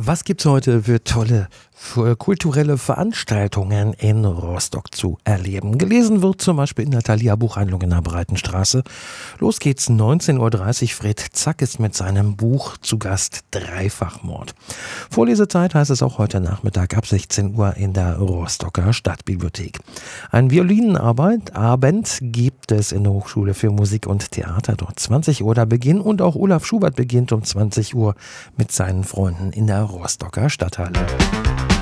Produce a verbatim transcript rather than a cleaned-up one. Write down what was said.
Was gibt's heute für tolle für kulturelle Veranstaltungen in Rostock zu erleben? Gelesen wird zum Beispiel in der Thalia Buchhandlung in der Breitenstraße. Los geht's, neunzehn Uhr dreißig. Fred Zack ist mit seinem Buch zu Gast, Dreifachmord. Vorlesezeit heißt es auch heute Nachmittag ab sechzehn Uhr in der Rostocker Stadtbibliothek. Ein Violinenabend Abend gibt es in der Hochschule für Musik und Theater. Dort zwanzig Uhr der Beginn und auch Olaf Schubert beginnt um zwanzig Uhr mit seinen Freunden in der Rostocker Stadthalle.